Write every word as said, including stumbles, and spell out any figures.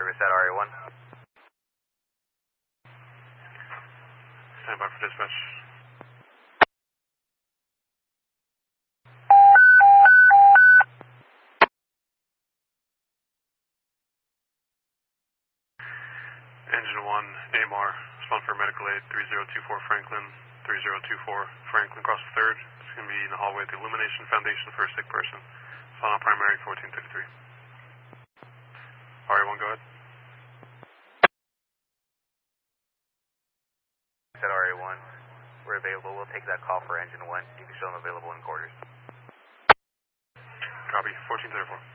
service at R A one. Stand by for dispatch. Engine one, A M R, respond for medical aid, three zero two four Franklin, three zero two four Franklin, cross the third. It's going to be in the hallway at the Illumination Foundation for a sick person. Final primary, fourteen thirty-three. R A one, go ahead. At R A one, we're available. We'll take that call for engine one. You can show them available in quarters. Copy, fourteen thirty-four.